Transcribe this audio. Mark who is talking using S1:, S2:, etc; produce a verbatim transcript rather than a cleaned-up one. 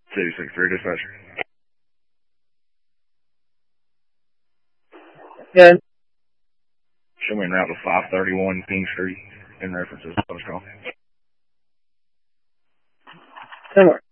S1: two six three dispatcher.
S2: Good.
S1: Show me en route to five thirty-one King Street in reference to this call.
S2: Somewhere.